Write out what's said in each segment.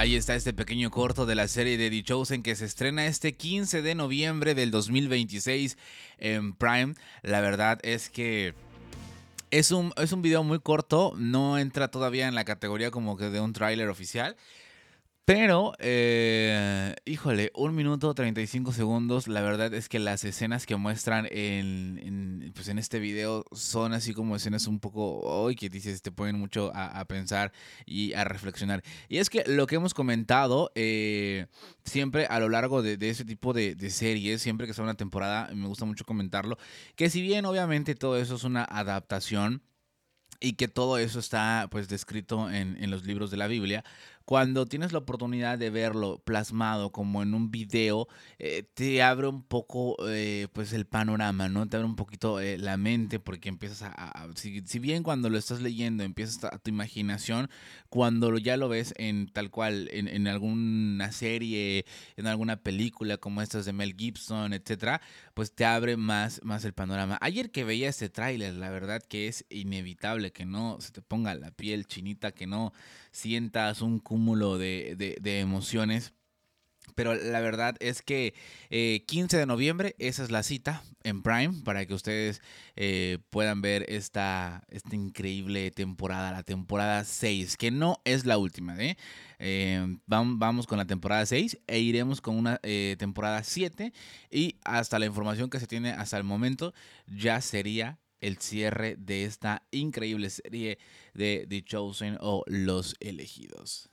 Ahí está este pequeño corto de la serie de The Chosen que se estrena este 15 de noviembre del 2026 en Prime. La verdad es que es un video muy corto, no entra todavía en la categoría como que de un tráiler oficial. Pero, híjole, 1 minuto 35 segundos. La verdad es que las escenas que muestran pues en este video son así como escenas un poco hoy que dices, te ponen mucho a pensar y a reflexionar. Y es que lo que hemos comentado siempre a lo largo de ese tipo de series, siempre que sea una temporada, me gusta mucho comentarlo, que si bien obviamente todo eso es una adaptación y que todo eso está pues descrito en los libros de la Biblia. Cuando tienes la oportunidad de verlo plasmado como en un video, te abre un poco pues el panorama, ¿no? Te abre un poquito la mente porque empiezas si bien cuando lo estás leyendo empiezas tu imaginación, cuando ya lo ves en tal cual, en alguna serie, en alguna película como estas de Mel Gibson, etcétera, pues te abre más el panorama. Ayer que veía este tráiler, la verdad que es inevitable que no se te ponga la piel chinita, que no sientas un cúmulo de emociones. Pero la verdad es que 15 de noviembre, esa es la cita en Prime para que ustedes puedan ver esta increíble temporada, la temporada 6 que no es la última, ¿eh? Vamos con la temporada 6 e iremos con una temporada 7 y hasta la información que se tiene hasta el momento ya sería el cierre de esta increíble serie de The Chosen o Los Elegidos.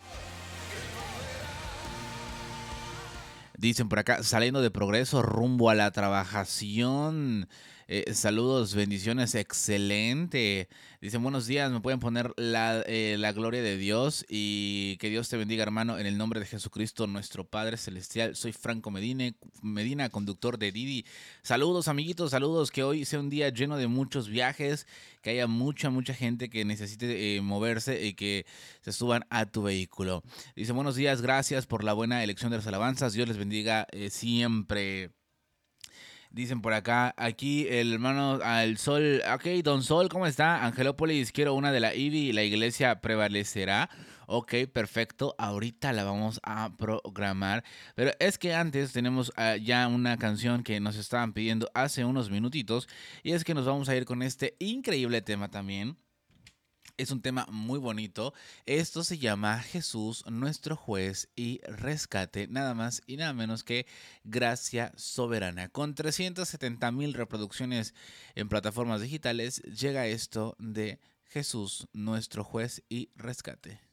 Dicen por acá, saliendo de Progreso rumbo a la trabajación. Saludos, bendiciones, excelente. Dicen, buenos días, me pueden poner la gloria de Dios y que Dios te bendiga, hermano, en el nombre de Jesucristo, nuestro Padre Celestial. Soy Franco Medina, conductor de Didi. Saludos, amiguitos, saludos, que hoy sea un día lleno de muchos viajes, que haya mucha gente que necesite moverse y que se suban a tu vehículo. Dice, buenos días, gracias por la buena elección de las alabanzas. Dios les bendiga siempre. Dicen por acá, aquí el hermano al Sol. Ok, Don Sol, ¿cómo está? Angelópolis, quiero una de la IBI. La iglesia prevalecerá. Ok, perfecto. Ahorita la vamos a programar. Pero es que antes tenemos ya una canción que nos estaban pidiendo hace unos minutitos. Y es que nos vamos a ir con este increíble tema también. Es un tema muy bonito. Esto se llama Jesús, nuestro juez y rescate. Nada más y nada menos que Gracia Soberana. Con 370,000 reproducciones en plataformas digitales, llega esto de Jesús, nuestro juez y rescate.